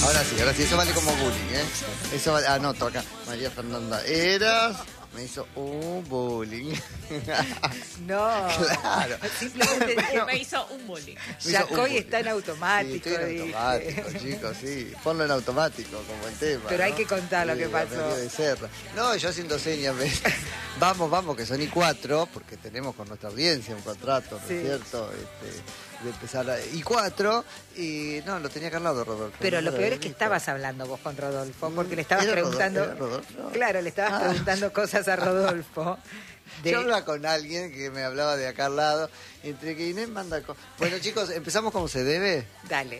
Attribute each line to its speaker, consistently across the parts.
Speaker 1: ahora sí, eso vale como bullying, ¿eh? Eso vale, anoto acá. María Fernanda Eras me hizo un bullying.
Speaker 2: No,
Speaker 1: Claro.
Speaker 2: simplemente
Speaker 3: Me hizo un bullying.
Speaker 2: Yacoy está en automático.
Speaker 1: Sí, estoy en automático, chicos, sí. Ponlo en automático, como el tema.
Speaker 2: Pero
Speaker 1: ¿no?
Speaker 2: hay que contar lo que pasó.
Speaker 1: María Becerra. No, yo haciendo señas. Vamos, que son y 4, porque tenemos con nuestra audiencia un contrato, ¿no es cierto? De empezar y 4, y no, lo tenía acá al lado, Rodolfo.
Speaker 2: Pero
Speaker 1: no
Speaker 2: lo peor es que
Speaker 1: visto.
Speaker 2: estabas hablando vos con Rodolfo, porque le estabas preguntando...
Speaker 1: ¿Era Rodolfo?
Speaker 2: Claro, le estabas preguntando cosas a Rodolfo.
Speaker 1: Yo hablaba con alguien que me hablaba de acá al lado, entre que Inés manda... Bueno, chicos, ¿empezamos como se debe?
Speaker 2: Dale.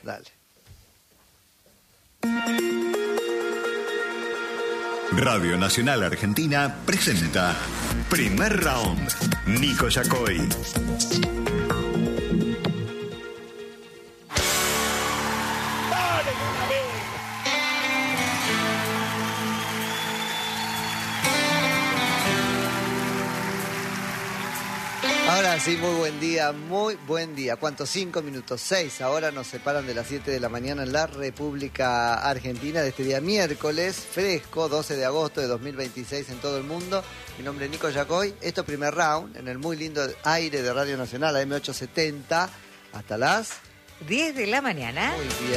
Speaker 4: Radio Nacional Argentina presenta Primer Round. Nico Yacoy.
Speaker 1: Ahora sí, muy buen día. ¿Cuántos? 5 minutos, 6. Ahora nos separan de las 7 de la mañana en la República Argentina de este día miércoles, fresco, 12 de agosto de 2026 en todo el mundo. Mi nombre es Nico Yacoy. Esto es Primer Round, en el muy lindo aire de Radio Nacional, AM870, hasta las
Speaker 2: 10 de la mañana.
Speaker 1: Muy bien.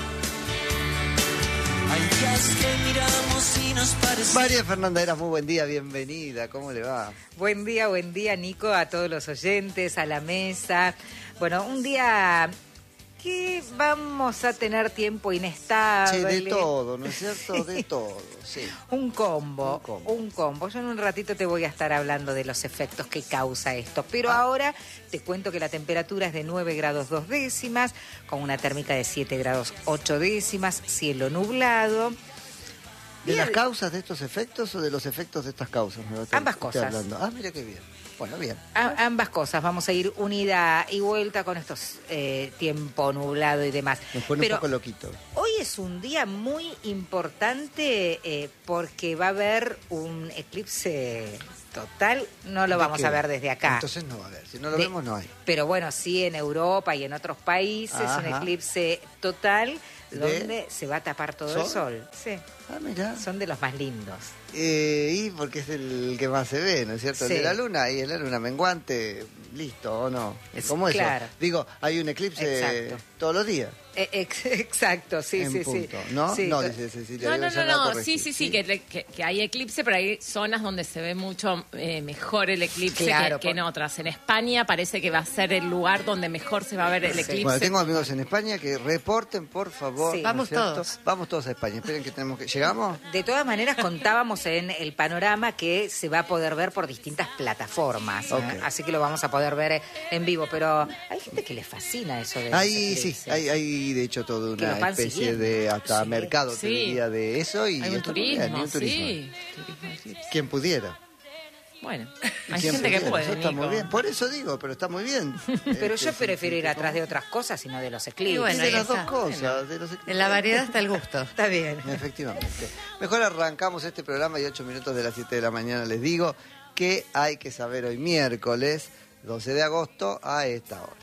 Speaker 1: María Fernanda Eras, muy buen día, bienvenida, ¿cómo le va?
Speaker 2: Buen día, Nico, a todos los oyentes, a la mesa. Bueno, un día que vamos a tener tiempo inestable.
Speaker 1: Sí, de todo, ¿no es cierto? De todo, sí.
Speaker 2: Un combo. Yo en un ratito te voy a estar hablando de los efectos que causa esto. Pero ahora te cuento que la temperatura es de 9 grados 2 décimas, con una térmica de 7 grados 8 décimas, cielo nublado.
Speaker 1: ¿De las causas de estos efectos o de los efectos de estas causas?
Speaker 2: Ambas cosas.
Speaker 1: Hablando. Mira qué bien. Bueno, bien.
Speaker 2: Ambas cosas. Vamos a ir unida y vuelta con estos tiempo nublado y demás.
Speaker 1: Nos pone un poco loquito.
Speaker 2: Hoy es un día muy importante porque va a haber un eclipse total. No lo vamos a ver desde acá.
Speaker 1: Entonces no va a haber. Si no lo vemos, no hay.
Speaker 2: Pero bueno, sí en Europa y en otros países, un eclipse total donde se va a tapar todo el sol. Sí.
Speaker 1: Mira.
Speaker 2: Son de los más lindos.
Speaker 1: Y porque es el que más se ve, ¿no es cierto?
Speaker 2: Sí.
Speaker 1: El de la luna, y es la luna menguante, listo, ¿o no? Es como
Speaker 2: claro.
Speaker 1: eso. Digo, hay un eclipse todos los días.
Speaker 2: Exacto, sí,
Speaker 1: en
Speaker 2: sí,
Speaker 1: punto.
Speaker 2: sí.
Speaker 1: ¿No?
Speaker 2: Sí,
Speaker 1: no, dice Cecilia.
Speaker 3: No, sí, que hay eclipse, pero hay zonas donde se ve mucho mejor el eclipse que en otras. En España parece que va a ser el lugar donde mejor se va a ver el eclipse.
Speaker 1: Bueno, tengo amigos en España que reporten, por favor.
Speaker 2: Sí.
Speaker 3: Vamos todos.
Speaker 1: Vamos todos a España. Esperen que tenemos que... ¿Llegamos?
Speaker 2: De todas maneras, contábamos en el panorama que se va a poder ver por distintas plataformas.
Speaker 1: Okay.
Speaker 2: Así que lo vamos a poder ver en vivo. Pero hay gente que le fascina eso de
Speaker 1: Hay de hecho toda una especie de hasta mercado, te diría, de eso. Y
Speaker 3: hay un turismo,
Speaker 1: sí. Quien pudiera.
Speaker 3: Bueno, hay gente que puede,
Speaker 1: eso está
Speaker 3: Nico.
Speaker 1: muy bien. Por eso digo, pero está muy bien.
Speaker 2: Pero yo prefiero ir atrás de otras cosas y no de los eclipses.
Speaker 3: bueno,
Speaker 1: de las dos
Speaker 3: está.
Speaker 1: cosas.
Speaker 3: En la variedad está el gusto.
Speaker 2: Está bien.
Speaker 1: Efectivamente. Mejor arrancamos este programa y 8 minutos de las 7 de la mañana les digo que hay que saber hoy miércoles 12 de agosto a esta hora.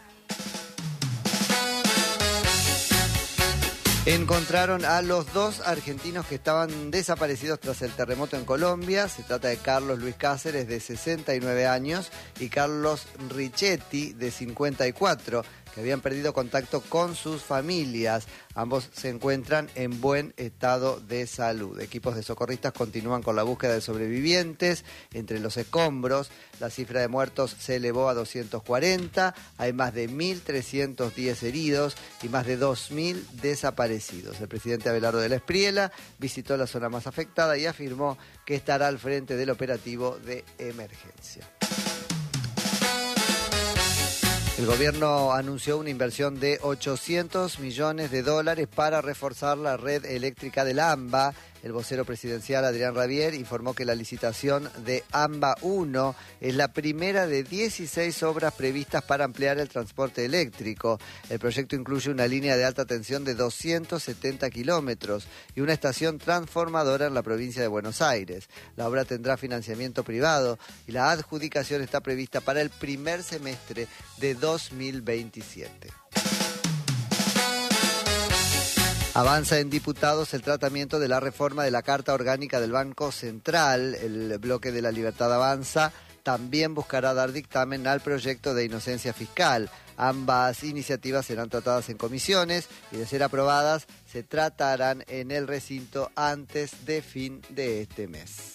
Speaker 1: Encontraron a los 2 argentinos que estaban desaparecidos tras el terremoto en Colombia. Se trata de Carlos Luis Cáceres, de 69 años, y Carlos Richetti, de 54, que habían perdido contacto con sus familias. Ambos se encuentran en buen estado de salud. Equipos de socorristas continúan con la búsqueda de sobrevivientes entre los escombros. La cifra de muertos se elevó a 240. Hay más de 1.310 heridos y más de 2.000 desaparecidos. El presidente Abelardo de la Espriella visitó la zona más afectada y afirmó que estará al frente del operativo de emergencia. El gobierno anunció una inversión de $800 millones para reforzar la red eléctrica del AMBA. El vocero presidencial Adrián Rabier informó que la licitación de AMBA 1 es la primera de 16 obras previstas para ampliar el transporte eléctrico. El proyecto incluye una línea de alta tensión de 270 kilómetros y una estación transformadora en la provincia de Buenos Aires. La obra tendrá financiamiento privado y la adjudicación está prevista para el primer semestre de 2027. Avanza en diputados el tratamiento de la reforma de la Carta Orgánica del Banco Central. El bloque de la Libertad Avanza también buscará dar dictamen al proyecto de inocencia fiscal. Ambas iniciativas serán tratadas en comisiones y, de ser aprobadas, se tratarán en el recinto antes de fin de este mes.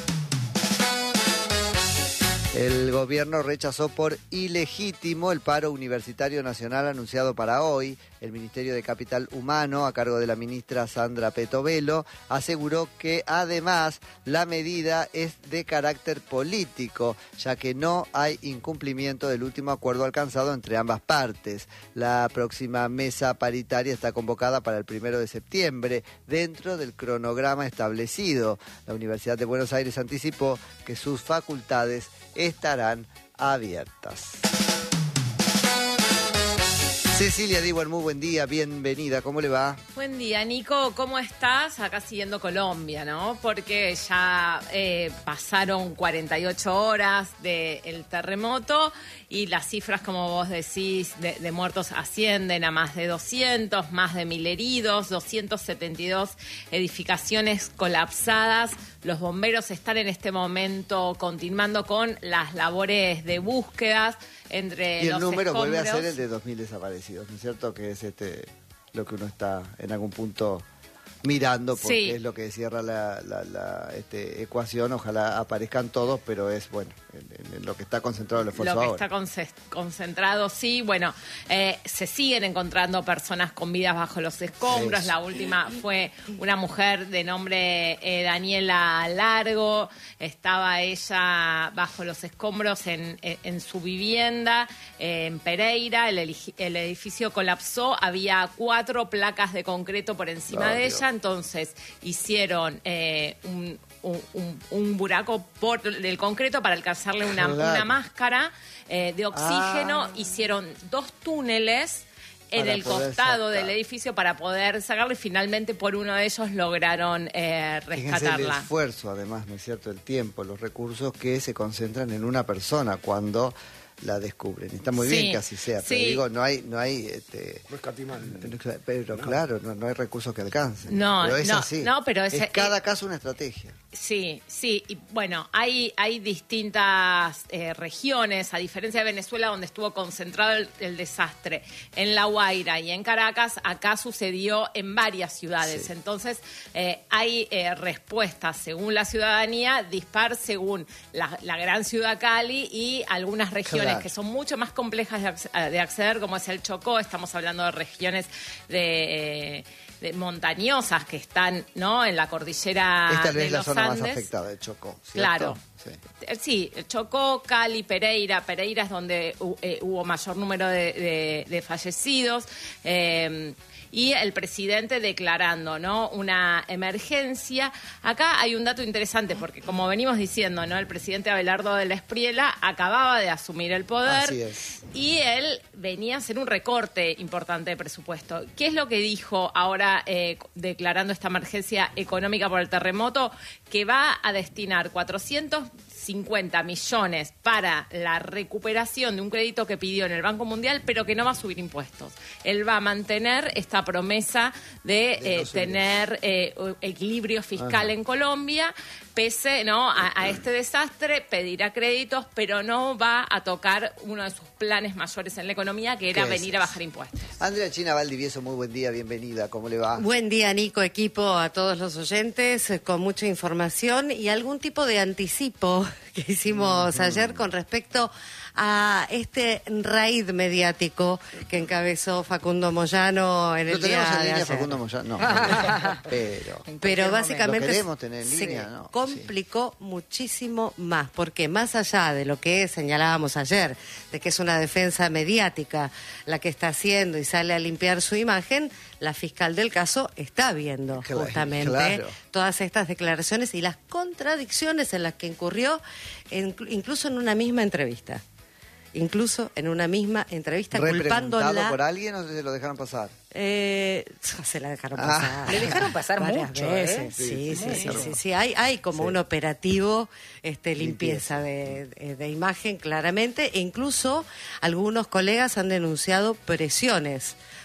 Speaker 1: El gobierno rechazó por ilegítimo el paro universitario nacional anunciado para hoy. El Ministerio de Capital Humano, a cargo de la ministra Sandra Petovelo, aseguró que además la medida es de carácter político, ya que no hay incumplimiento del último acuerdo alcanzado entre ambas partes. La próxima mesa paritaria está convocada para el 1 de septiembre, dentro del cronograma establecido. La Universidad de Buenos Aires anticipó que sus facultades estarán abiertas. Cecilia Diwan, muy buen día, bienvenida, ¿cómo le va?
Speaker 3: Buen día, Nico, ¿cómo estás? Acá siguiendo Colombia, ¿no? Porque ya pasaron 48 horas del terremoto y las cifras, como vos decís, de muertos ascienden a más de 200, más de 1.000 heridos, 272 edificaciones colapsadas. Los bomberos están en este momento continuando con las labores de búsquedas entre los escombros.
Speaker 1: Y el número vuelve a ser el de 2.000 desaparecidos, ¿no es cierto? Que es lo que uno está en algún punto mirando, porque sí, es lo que cierra la ecuación. Ojalá aparezcan todos, pero es, bueno, en lo que está concentrado el esfuerzo ahora.
Speaker 3: Lo que está concentrado, sí. Bueno, se siguen encontrando personas con vidas bajo los escombros. La última fue una mujer de nombre Daniela Largo. Estaba ella bajo los escombros en su vivienda en Pereira. El edificio colapsó. Había 4 placas de concreto por encima de ella. Entonces hicieron un buraco del concreto para alcanzarle una máscara de oxígeno. Hicieron 2 túneles en el costado del edificio para poder sacarlo, y finalmente por uno de ellos lograron rescatarla.
Speaker 1: Fíjense el esfuerzo, además, ¿no es cierto? El tiempo, los recursos que se concentran en una persona cuando la descubren. Está muy bien que así sea, pero digo, no hay
Speaker 5: no escatiman.
Speaker 1: Pero claro, no hay recursos que alcancen.
Speaker 3: Pero
Speaker 1: es así.
Speaker 3: Pero
Speaker 1: es cada caso una estrategia.
Speaker 3: Sí. Y bueno, hay distintas regiones, a diferencia de Venezuela, donde estuvo concentrado el desastre. En La Guaira y en Caracas, acá sucedió en varias ciudades. Sí. Entonces, hay respuestas según la ciudadanía, dispar según la gran ciudad Cali y algunas regiones que son mucho más complejas de acceder, como es el Chocó. Estamos hablando de regiones de montañosas que están, ¿no?, en la cordillera.
Speaker 1: Esta
Speaker 3: de
Speaker 1: es la
Speaker 3: los
Speaker 1: zona
Speaker 3: Andes.
Speaker 1: Más afectada del Chocó, ¿cierto?
Speaker 3: Claro. Sí, el Chocó, Cali, Pereira. Pereira es donde hubo mayor número de fallecidos. Y el presidente declarando, ¿no?, una emergencia. Acá hay un dato interesante, porque como venimos diciendo, ¿no?, el presidente Abelardo de la Espriella acababa de asumir el poder.
Speaker 1: Así es.
Speaker 3: Y él venía a hacer un recorte importante de presupuesto. ¿Qué es lo que dijo ahora declarando esta emergencia económica por el terremoto? Que va a destinar 450 millones para la recuperación de un crédito que pidió en el Banco Mundial, pero que no va a subir impuestos. Él va a mantener esta promesa de tener equilibrio fiscal en Colombia, pese, ¿no?, a este desastre. Pedirá créditos, pero no va a tocar uno de sus planes mayores en la economía, que era venir a bajar impuestos.
Speaker 1: Andrea China Valdivieso, muy buen día, bienvenida, ¿cómo le va?
Speaker 6: Buen día, Nico, equipo, a todos los oyentes, con mucha información y algún tipo de anticipo que hicimos ayer con respecto a este raid mediático que encabezó Facundo Moyano en el día de ayer.
Speaker 1: Facundo Moyano? No,
Speaker 6: pero básicamente
Speaker 1: ¿lo queremos tener en línea?
Speaker 6: Se complicó muchísimo más, porque más allá de lo que señalábamos ayer, de que es una defensa mediática la que está haciendo y sale a limpiar su imagen, la fiscal del caso está viendo justamente todas estas declaraciones y las contradicciones en las que incurrió, incluso en una misma entrevista. Culpándola.
Speaker 1: ¿Por alguien o se lo dejaron pasar?
Speaker 6: Se la dejaron pasar.
Speaker 2: Le dejaron pasar mucho,
Speaker 6: veces. Sí. Hay como un operativo limpieza de imagen, claramente, e incluso algunos colegas han denunciado presiones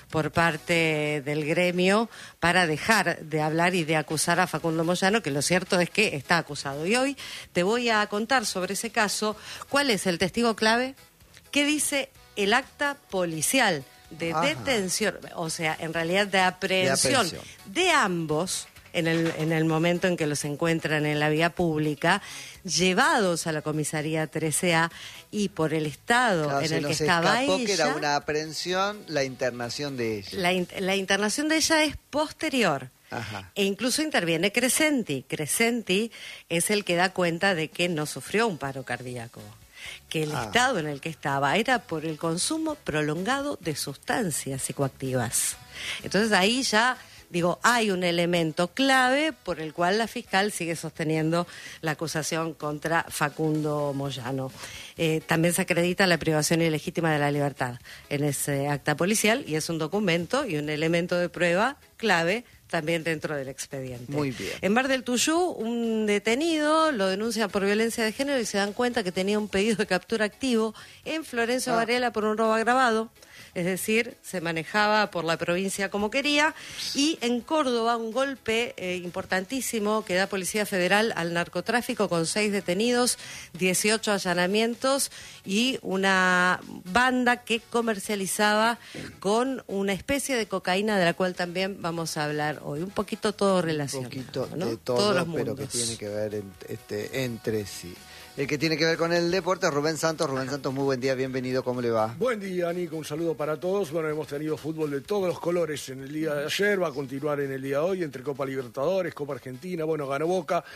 Speaker 6: por parte del gremio para dejar de hablar y de acusar a Facundo Moyano, que lo cierto es que está acusado. Y hoy te voy a contar sobre ese caso, cuál es el testigo clave, qué dice el acta policial de detención, o sea, en realidad de aprehensión de ambos en el momento en que los encuentran en la vía pública, llevados a la comisaría 13A, y por el estado en el que estaba ella...
Speaker 1: que era una aprehensión, la internación de ella.
Speaker 6: La internación de ella es posterior. E incluso interviene Crescenti. Crescenti es el que da cuenta de que no sufrió un paro cardíaco, que el estado en el que estaba era por el consumo prolongado de sustancias psicoactivas. Entonces ahí ya, digo, hay un elemento clave por el cual la fiscal sigue sosteniendo la acusación contra Facundo Moyano. También se acredita la privación ilegítima de la libertad en ese acta policial, y es un documento y un elemento de prueba clave también dentro del expediente.
Speaker 1: Muy bien.
Speaker 6: En Bar del Tuyú, un detenido lo denuncia por violencia de género y se dan cuenta que tenía un pedido de captura activo en Florencio Varela por un robo agravado. Es decir, se manejaba por la provincia como quería. Y en Córdoba, un golpe importantísimo que da Policía Federal al narcotráfico, con 6 detenidos, 18 allanamientos y una banda que comercializaba con una especie de cocaína, de la cual también vamos a hablar hoy. Un poquito todo relacionado,
Speaker 1: un poquito
Speaker 6: ¿no?
Speaker 1: de todo,
Speaker 6: todos los
Speaker 1: pero que tiene que ver entre sí. El que tiene que ver con el deporte es Rubén Santos. Rubén Santos, muy buen día, bienvenido, ¿cómo le va?
Speaker 5: Buen día, Nico, un saludo para todos. Bueno, hemos tenido fútbol de todos los colores en el día de ayer, va a continuar en el día de hoy, entre Copa Libertadores, Copa Argentina, bueno, ganó Boca.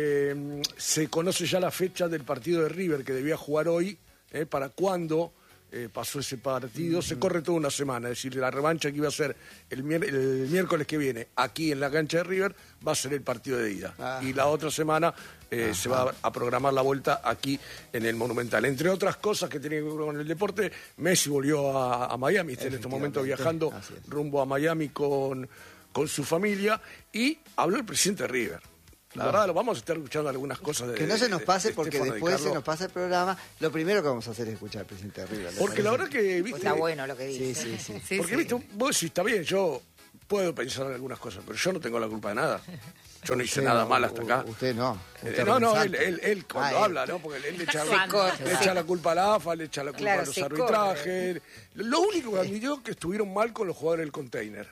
Speaker 5: Se conoce ya la fecha del partido de River, que debía jugar hoy, para cuándo pasó ese partido. Se corre toda una semana, es decir, la revancha que iba a ser el miércoles que viene aquí en la cancha de River va a ser el partido de ida. Y la otra semana se va a programar la vuelta aquí en el Monumental. Entre otras cosas que tienen que ver con el deporte, Messi volvió a Miami, está en este momento viajando rumbo a Miami con su familia, y habló el presidente de River. La verdad, lo vamos a estar escuchando algunas cosas
Speaker 1: que no se nos pase,
Speaker 5: de
Speaker 1: porque
Speaker 5: Stefano
Speaker 1: después
Speaker 5: Di Carlo.
Speaker 1: se nos pasa el programa. Lo primero que vamos a hacer es escuchar al presidente de River.
Speaker 5: Porque la verdad que, viste,
Speaker 2: está bueno lo que dice.
Speaker 1: Sí.
Speaker 5: porque, viste, vos sí, está bien, yo puedo pensar en algunas cosas, pero yo no tengo la culpa de nada. Yo no hice nada mal hasta acá.
Speaker 1: Usted no.
Speaker 5: Él cuando habla, ¿no? Porque él le echa la culpa a la AFA, le echa la culpa a los arbitrajes. Lo único que admitió es que estuvieron mal con los jugadores del container.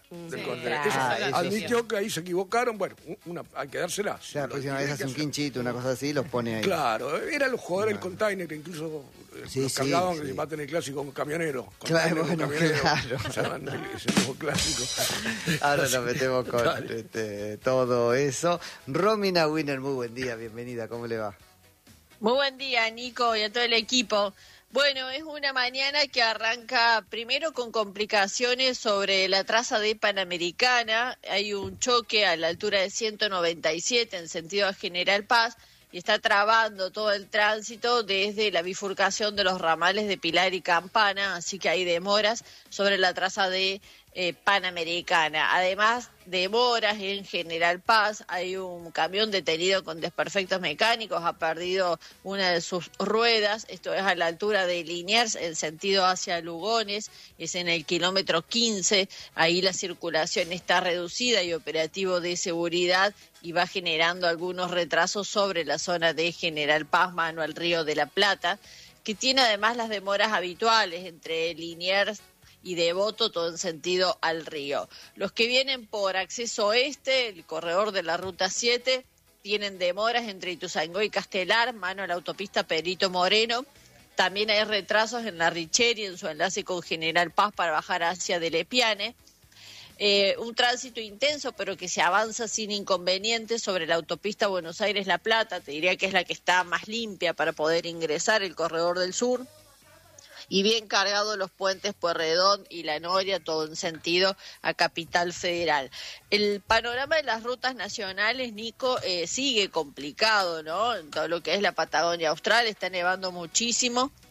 Speaker 5: Admitió que ahí se equivocaron. Bueno, hay que dársela.
Speaker 1: La próxima vez hace un quinchito, una cosa así, los pone ahí.
Speaker 5: Claro, eran los jugadores del container que incluso los cargaban, que maten el clásico con camionero.
Speaker 1: Claro, bueno, claro.
Speaker 5: Ese nuevo clásico.
Speaker 1: Ahora nos metemos con todo eso. Romina Winner, muy buen día, bienvenida, ¿cómo le va?
Speaker 7: Muy buen día, Nico, y a todo el equipo. Bueno, es una mañana que arranca primero con complicaciones sobre la traza de Panamericana. Hay un choque a la altura de 197 en sentido a General Paz y está trabando todo el tránsito desde la bifurcación de los ramales de Pilar y Campana, así que hay demoras sobre la traza de Panamericana. Además, demoras en General Paz. Hay un camión detenido con desperfectos mecánicos, ha perdido una de sus ruedas. Esto es a la altura de Liniers, en sentido hacia Lugones, es en el kilómetro 15. Ahí la circulación está reducida y operativo de seguridad, y va generando algunos retrasos sobre la zona de General Paz, mano al Río de la Plata, que tiene además las demoras habituales entre Liniers y Devoto, todo en sentido al río. Los que vienen por acceso oeste, el corredor de la Ruta 7, tienen demoras entre Ituzaingó y Castelar, mano a la autopista Perito Moreno. También hay retrasos en la Richeri, en su enlace con General Paz para bajar hacia Delepiane. Un tránsito intenso, pero que se avanza sin inconvenientes sobre la autopista Buenos Aires-La Plata. Te diría que es la que está más limpia para poder ingresar, el corredor del sur. Y bien cargados los puentes Pueyrredón y La Noria, todo en sentido a Capital Federal. El panorama de las rutas nacionales, Nico, sigue complicado, ¿no? En todo lo que es la Patagonia Austral está nevando muchísimo.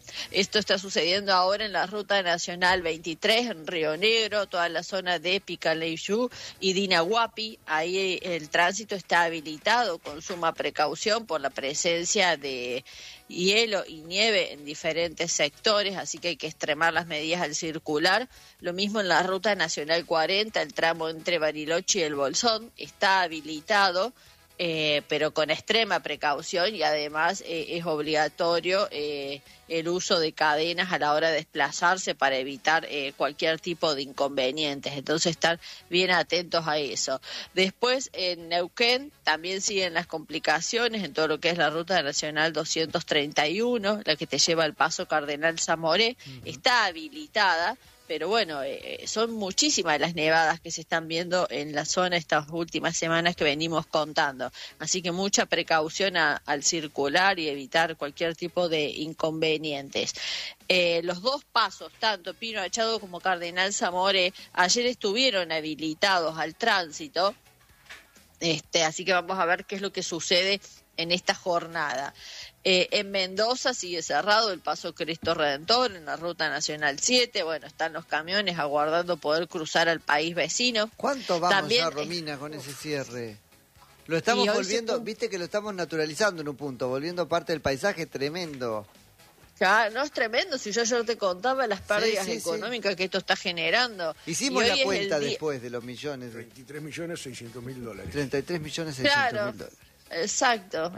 Speaker 7: Esto está sucediendo ahora en la Ruta Nacional 23, en Río Negro, toda la zona de Picaleiyu y Dinahuapi. Ahí el tránsito está habilitado con suma precaución por la presencia de hielo y nieve en diferentes sectores, así que hay que extremar las medidas al circular. Lo mismo en la Ruta Nacional 40, el tramo entre Bariloche y El Bolsón está habilitado, pero con extrema precaución, y además es obligatorio el uso de cadenas a la hora de desplazarse para evitar cualquier tipo de inconvenientes. Entonces, estar bien atentos a eso. Después, en Neuquén también siguen las complicaciones en todo lo que es la Ruta Nacional 231, la que te lleva al Paso Cardenal Zamoré. Está habilitada, pero bueno, son muchísimas las nevadas que se están viendo en la zona estas últimas semanas que venimos contando. Así que mucha precaución al circular y evitar cualquier tipo de inconvenientes. Los dos pasos, tanto Pino Achado como Cardenal Zamoré, ayer estuvieron habilitados al tránsito, así que vamos a ver qué es lo que sucede en esta jornada. En Mendoza sigue cerrado el paso Cristo Redentor en la Ruta Nacional 7. Bueno, están los camiones aguardando poder cruzar al país vecino.
Speaker 1: ¿Cuánto vamos
Speaker 7: también,
Speaker 1: ya, Romina, con ese cierre? Lo estamos volviendo, viste que lo estamos naturalizando en un punto, volviendo parte del paisaje tremendo.
Speaker 7: Ya, no es tremendo, si yo ayer te contaba las pérdidas económicas que esto está generando.
Speaker 1: Hicimos la cuenta después de los millones.
Speaker 5: 33.600.000 dólares.
Speaker 1: 33.600.000 dólares.
Speaker 7: Exacto.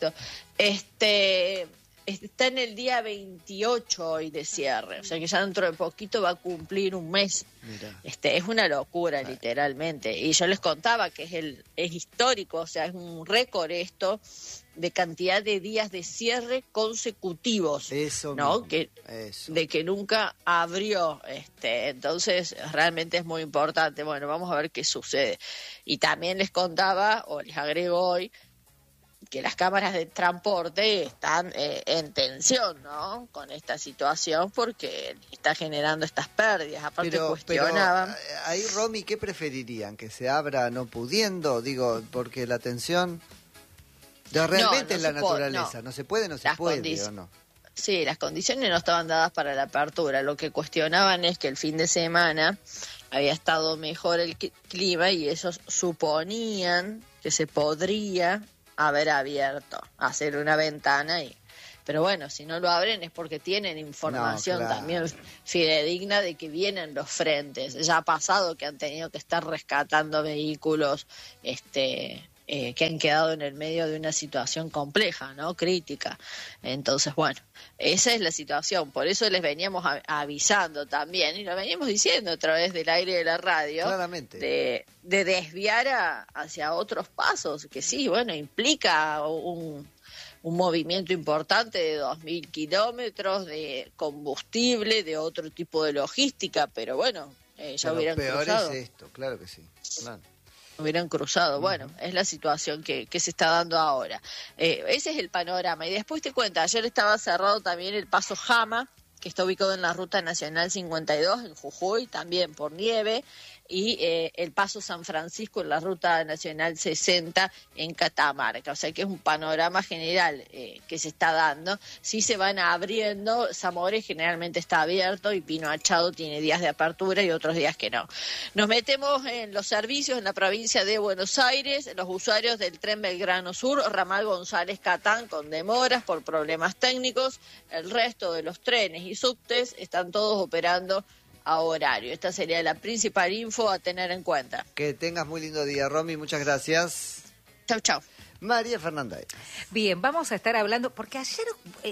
Speaker 7: Está en el día 28 hoy de cierre, o sea que ya dentro de poquito va a cumplir un mes. Mirá. Es una locura, literalmente. Y yo les contaba que es histórico, o sea, es un récord esto de cantidad de días de cierre consecutivos.
Speaker 1: Eso
Speaker 7: ¿no?
Speaker 1: Mismo.
Speaker 7: De que nunca abrió. Entonces, realmente es muy importante. Bueno, vamos a ver qué sucede. Y también les contaba, o les agrego hoy, que las cámaras de transporte están en tensión, ¿no? Con esta situación, porque está generando estas pérdidas. Aparte cuestionaban.
Speaker 1: Pero ahí, Romy, ¿qué preferirían? ¿Que se abra no pudiendo? Digo, porque la tensión realmente es la naturaleza. No se puede, ¿o no?
Speaker 7: Sí, las condiciones no estaban dadas para la apertura. Lo que cuestionaban es que el fin de semana había estado mejor el clima y ellos suponían que se podría haber abierto, hacer una ventana pero bueno, si no lo abren es porque tienen información también fidedigna de que vienen los frentes. Ya ha pasado que han tenido que estar rescatando vehículos que han quedado en el medio de una situación compleja, ¿no? Crítica. Entonces, bueno, esa es la situación. Por eso les veníamos avisando también, y lo veníamos diciendo a través del aire de la radio,
Speaker 1: claramente,
Speaker 7: de desviar hacia otros pasos, que sí, bueno, implica un movimiento importante de 2.000 kilómetros de combustible, de otro tipo de logística, pero bueno, ya hubieran cruzado.
Speaker 1: Lo peor es esto, claro que sí. Claro.
Speaker 7: Hubieran cruzado. Bueno, es la situación que se está dando ahora. Ese es el panorama. Y después te cuento, ayer estaba cerrado también el paso Jama, que está ubicado en la Ruta Nacional 52, en Jujuy, también por nieve, y el paso San Francisco en la Ruta Nacional 60 en Catamarca. O sea que es un panorama general que se está dando. Sí se van abriendo, Zamoré generalmente está abierto y Pino Achado tiene días de apertura y otros días que no. Nos metemos en los servicios en la provincia de Buenos Aires. Los usuarios del tren Belgrano Sur, ramal González Catán, con demoras por problemas técnicos. El resto de los trenes y subtes están todos operando a horario. Esta sería la principal info a tener en cuenta.
Speaker 1: Que tengas muy lindo día, Romy. Muchas gracias.
Speaker 7: Chau.
Speaker 1: María Fernández.
Speaker 2: Bien, vamos a estar hablando, porque ayer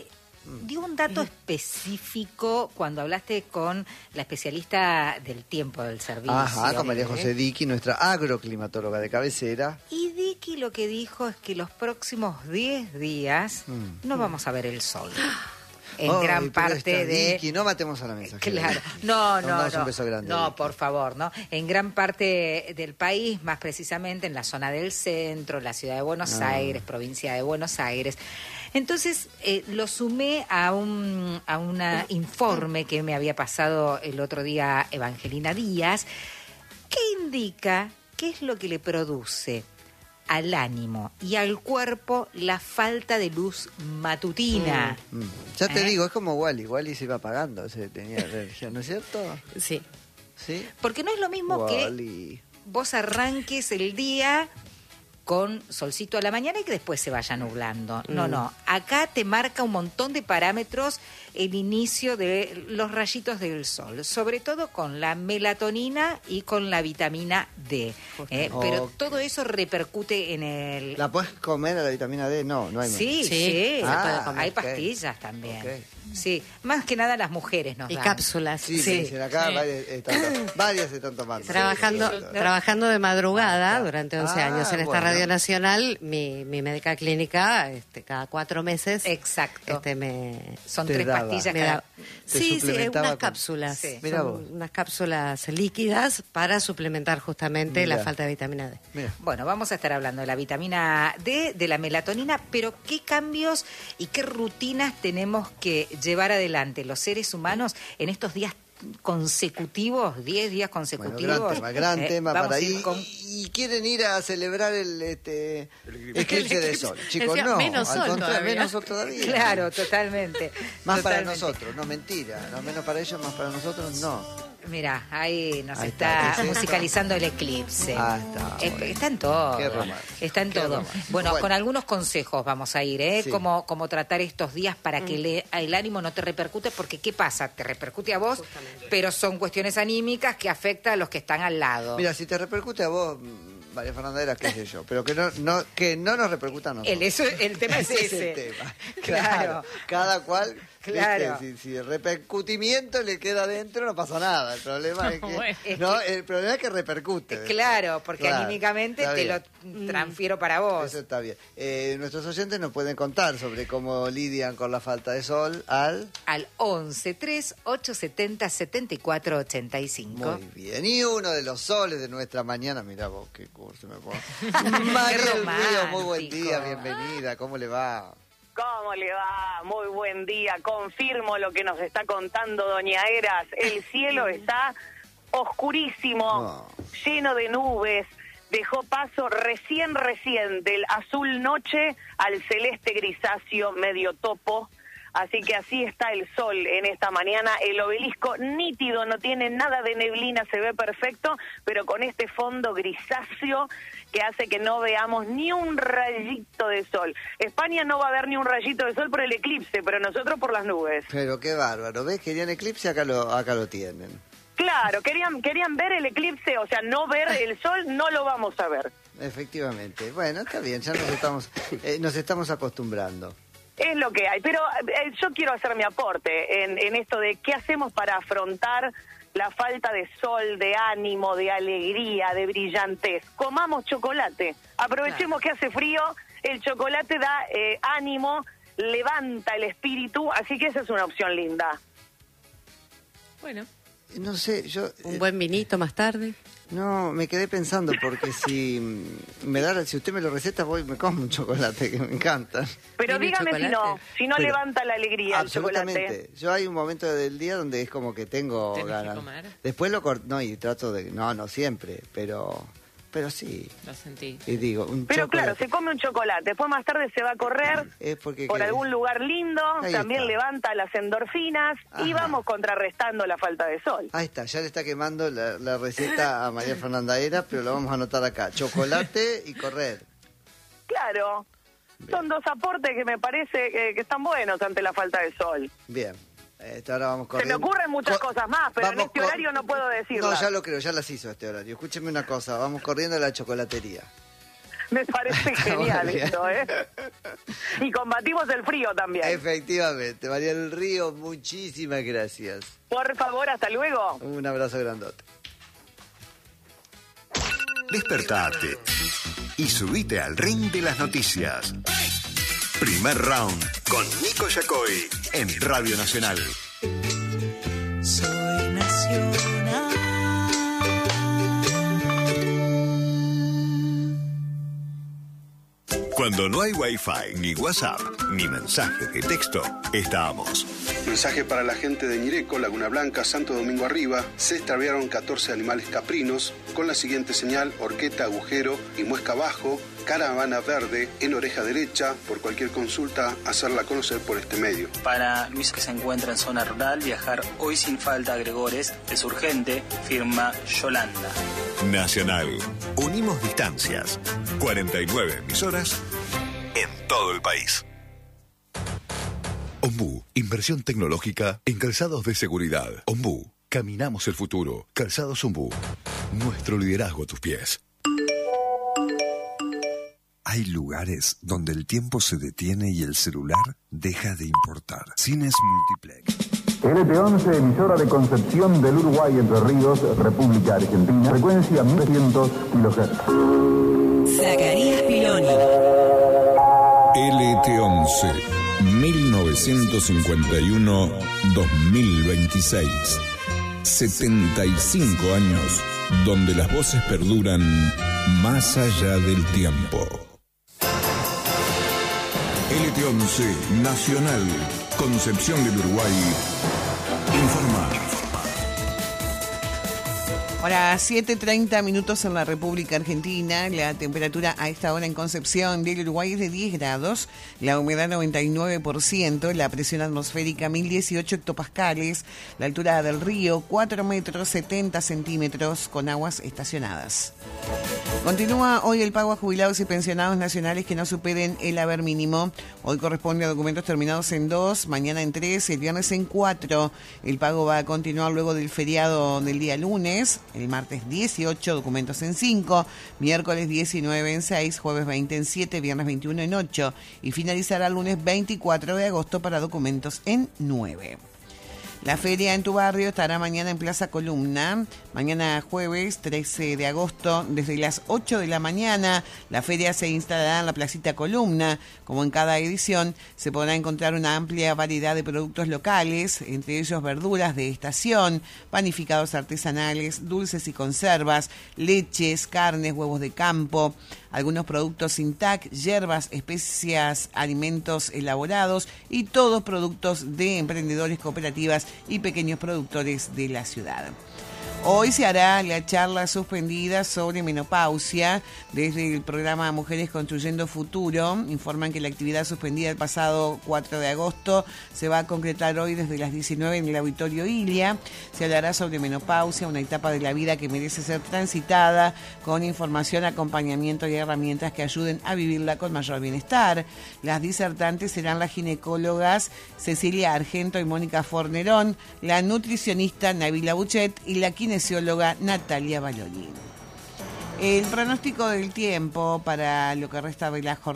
Speaker 2: dio un dato específico cuando hablaste con la especialista del tiempo del servicio.
Speaker 1: Ajá, con María José Diqui, nuestra agroclimatóloga de cabecera.
Speaker 2: Y Diqui lo que dijo es que los próximos 10 días no vamos a ver el sol. En gran parte de...
Speaker 1: Vicky, no matemos a la mensajera.
Speaker 2: Claro, no.
Speaker 1: Un beso grande,
Speaker 2: no,
Speaker 1: Vicky.
Speaker 2: por favor, ¿no? En gran parte del país, más precisamente en la zona del centro, la ciudad de Buenos Aires, provincia de Buenos Aires. Entonces, lo sumé a un informe que me había pasado el otro día Evangelina Díaz, que indica qué es lo que le produce al ánimo y al cuerpo la falta de luz matutina.
Speaker 1: Ya te digo, es como Wally se iba apagando, tenía alergia, ¿no es cierto?
Speaker 6: Sí.
Speaker 1: ¿Sí?
Speaker 2: Porque no es lo mismo que vos arranques el día con solcito a la mañana y que después se vaya nublando. No. Acá te marca un montón de parámetros el inicio de los rayitos del sol, sobre todo con la melatonina y con la vitamina D. Pero todo eso repercute en el...
Speaker 1: ¿La puedes comer a la vitamina D? No hay.
Speaker 2: Sí. Hay pastillas también. Okay. Sí, más que nada las mujeres nos dan.
Speaker 6: Y cápsulas.
Speaker 1: Sí. Dicen acá, varias están tomando.
Speaker 6: Trabajando de madrugada durante 11 años en esta Radio Nacional, mi médica clínica, cada 4 meses.
Speaker 2: Exacto. Son
Speaker 6: te
Speaker 2: 3 pastillas cada...
Speaker 6: Sí, unas cápsulas. Sí. Unas cápsulas líquidas para suplementar justamente la falta de vitamina D.
Speaker 2: Mira. Bueno, vamos a estar hablando de la vitamina D, de la melatonina, pero ¿qué cambios y qué rutinas tenemos que llevar adelante los seres humanos en estos días consecutivos, 10 días consecutivos?
Speaker 1: Gran tema para ir. Y quieren ir a celebrar el eclipse de sol. Chicos, no,
Speaker 6: menos
Speaker 1: al
Speaker 6: sol
Speaker 1: contrario,
Speaker 6: todavía.
Speaker 1: menos sol todavía.
Speaker 2: Claro, totalmente.
Speaker 1: Para nosotros, no mentira. No menos para ellos, más para nosotros, no.
Speaker 2: Mirá, ahí está musicalizando el eclipse. Está en todo.
Speaker 1: Qué romántico.
Speaker 2: Está en todo. Bueno, con algunos consejos vamos a ir,
Speaker 1: Sí.
Speaker 2: Cómo tratar estos días para que el ánimo no te repercute, porque ¿qué pasa? Te repercute a vos, pero son cuestiones anímicas que afectan a los que están al lado.
Speaker 1: Mira, si te repercute a vos, María Fernanda, qué sé yo, pero que no nos repercuta a nosotros.
Speaker 2: El tema es ese.
Speaker 1: El tema.
Speaker 2: Claro.
Speaker 1: Cada cual,
Speaker 2: claro.
Speaker 1: Si el repercutimiento le queda adentro, no pasa nada. El problema es que el problema es que repercute.
Speaker 2: Claro, porque anímicamente te lo transfiero para vos.
Speaker 1: Eso está bien. Nuestros oyentes nos pueden contar sobre cómo lidian con la falta de sol al
Speaker 2: 11-3-870-7485.
Speaker 1: Muy bien. Y uno de los soles de nuestra mañana, mirá vos qué curso me pongo. María del Río, muy buen día, bienvenida. ¿Cómo le va?
Speaker 8: ¿Cómo le va? Muy buen día. Confirmo lo que nos está contando doña Eras. El cielo está oscurísimo, lleno de nubes. Dejó paso recién del azul noche al celeste grisáceo medio topo. Así que así está el sol en esta mañana. El obelisco nítido, no tiene nada de neblina, se ve perfecto, pero con este fondo grisáceo que hace que no veamos ni un rayito de sol. España no va a ver ni un rayito de sol por el eclipse, pero nosotros por las nubes.
Speaker 1: Pero qué bárbaro, ¿ves? Querían eclipse, acá lo tienen.
Speaker 8: Claro, querían ver el eclipse, o sea, no ver el sol, no lo vamos a ver.
Speaker 1: Efectivamente. Bueno, está bien, ya nos estamos acostumbrando.
Speaker 8: Es lo que hay, pero yo quiero hacer mi aporte en esto de qué hacemos para afrontar la falta de sol, de ánimo, de alegría, de brillantez. Comamos chocolate, aprovechemos que hace frío, el chocolate da ánimo, levanta el espíritu, así que esa es una opción linda.
Speaker 3: Bueno.
Speaker 1: No sé,
Speaker 6: un buen vinito más tarde.
Speaker 1: No, me quedé pensando porque si usted me lo receta, me como un chocolate que me encanta.
Speaker 8: Pero dígame si no levanta la alegría el chocolate.
Speaker 1: Yo hay un momento del día donde es como que tengo ganas. Que comer. Después lo corto, y trato de, no siempre, pero sí.
Speaker 3: Lo sentí.
Speaker 1: Y digo,
Speaker 8: pero chocolate. Claro, se come un chocolate, después más tarde se va a correr por algún lugar lindo, también levanta las endorfinas. Ajá. Y vamos contrarrestando la falta de sol.
Speaker 1: Ahí está, ya le está quemando la receta a María Fernanda Eras, pero lo vamos a anotar acá. Chocolate y correr.
Speaker 8: Claro, bien. Son dos aportes que me parece que están buenos ante la falta de sol.
Speaker 1: Bien. Ahora vamos corriendo.
Speaker 8: Se me ocurren muchas cosas más, pero en este horario no puedo decirlo.
Speaker 1: No, ya lo creo, ya las hizo este horario. Escúcheme una cosa, vamos corriendo a la chocolatería.
Speaker 8: Me parece genial esto, ¿eh? Y combatimos el frío también.
Speaker 1: Efectivamente. María del Río, muchísimas gracias.
Speaker 8: Por favor, hasta luego.
Speaker 1: Un abrazo grandote.
Speaker 4: Despertate y subite al ring de las noticias. Primer round con Nico Yacoy en Radio Nacional.
Speaker 9: Soy nacional.
Speaker 4: Cuando no hay Wi-Fi, ni WhatsApp, ni mensaje de texto, estamos
Speaker 10: Mensaje para la gente de Ñireco, Laguna Blanca, Santo Domingo Arriba. Se extraviaron 14 animales caprinos con la siguiente señal: horqueta, agujero y muesca abajo, caravana verde en oreja derecha. Por cualquier consulta, hacerla conocer por este medio.
Speaker 11: Para Luis, que se encuentra en zona rural, viajar hoy sin falta a Gregores es urgente, firma Yolanda.
Speaker 4: Nacional. Unimos distancias. 49 emisoras en todo el país. Ombú, inversión tecnológica en calzados de seguridad. Ombú, caminamos el futuro. Calzados Ombú, nuestro liderazgo a tus pies.
Speaker 12: Hay lugares donde el tiempo se detiene y el celular deja de importar. Cines Multiplex.
Speaker 13: LT11, emisora de Concepción del Uruguay, Entre Ríos, República Argentina. Frecuencia 1100 kHz.
Speaker 9: Zacarías Piloni.
Speaker 14: LT11, 1951-2026. 75 años donde las voces perduran más allá del tiempo. LT11 Nacional, Concepción del Uruguay, informa.
Speaker 15: Ahora, 7:30 minutos en la República Argentina. La temperatura a esta hora en Concepción del Uruguay es de 10 grados, la humedad 99%, la presión atmosférica 1018 hectopascales, la altura del río 4 metros 70 centímetros con aguas estacionadas. Continúa hoy el pago a jubilados y pensionados nacionales que no superen el haber mínimo. Hoy corresponde a documentos terminados en 2, mañana en 3, el viernes en 4. El pago va a continuar luego del feriado del día lunes. El martes 18, documentos en 5, miércoles 19 en 6, jueves 20 en 7, viernes 21 en 8 y finalizará el lunes 24 de agosto para documentos en 9. La feria en tu barrio estará mañana en Plaza Columna. Mañana jueves 13 de agosto desde las 8 de la mañana. La feria se instalará en la Placita Columna. Como en cada edición, se podrá encontrar una amplia variedad de productos locales, entre ellos verduras de estación, panificados artesanales, dulces y conservas, leches, carnes, huevos de campo, algunos productos sin TAC, hierbas, especias, alimentos elaborados y todos productos de emprendedores, cooperativas y pequeños productores de la ciudad. Hoy se hará la charla suspendida sobre menopausia desde el programa Mujeres Construyendo Futuro. Informan que la actividad suspendida el pasado 4 de agosto se va a concretar hoy desde las 19 en el Auditorio Ilia. Se hablará sobre menopausia, una etapa de la vida que merece ser transitada, con información, acompañamiento y herramientas que ayuden a vivirla con mayor bienestar. Las disertantes serán las ginecólogas Cecilia Argento y Mónica Fornerón, la nutricionista Nabila Buchet y la kinesióloga Natalia Valori. El pronóstico del tiempo para lo que resta de la jornada.